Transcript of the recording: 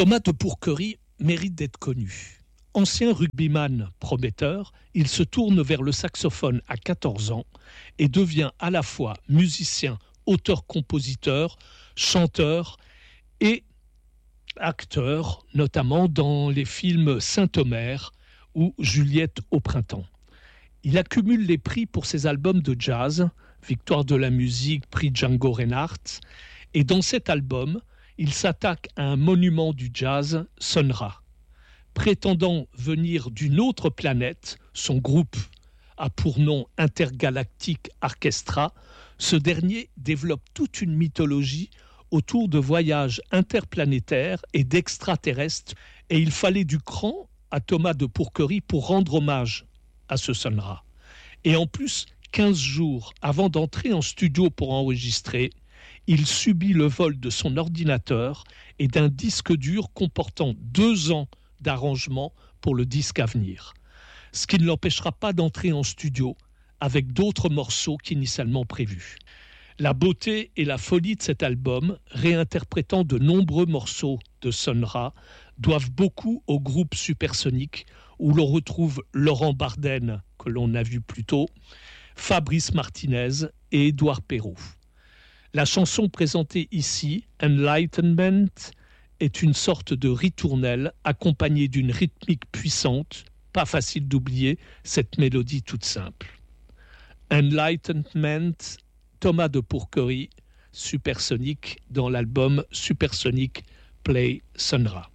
Thomas de Pourquerie mérite d'être connu. Ancien rugbyman prometteur, il se tourne vers le saxophone à 14 ans et devient à la fois musicien, auteur-compositeur, chanteur et acteur, notamment dans les films Saint-Omer ou Juliette au printemps. Il accumule les prix pour ses albums de jazz, Victoire de la musique, prix Django Reinhardt, et dans cet album, il s'attaque à un monument du jazz, Sun Ra. Prétendant venir d'une autre planète, son groupe a pour nom Intergalactic Orchestra, ce dernier développe toute une mythologie autour de voyages interplanétaires et d'extraterrestres, et il fallait du cran à Thomas de Pourquerie pour rendre hommage à ce Sun Ra. Et en plus, 15 jours avant d'entrer en studio pour enregistrer, il subit le vol de son ordinateur et d'un disque dur comportant 2 ans d'arrangement pour le disque à venir. Ce qui ne l'empêchera pas d'entrer en studio avec d'autres morceaux qu'initialement prévus. La beauté et la folie de cet album, réinterprétant de nombreux morceaux de Sun Ra, doivent beaucoup au groupe Supersonic, où l'on retrouve Laurent Barden, que l'on a vu plus tôt, Fabrice Martinez et Édouard Perrault. La chanson présentée ici, Enlightenment, est une sorte de ritournelle accompagnée d'une rythmique puissante, pas facile d'oublier cette mélodie toute simple. Enlightenment, Thomas de Pourquerie, Supersonic, dans l'album Supersonic Play Sun Ra.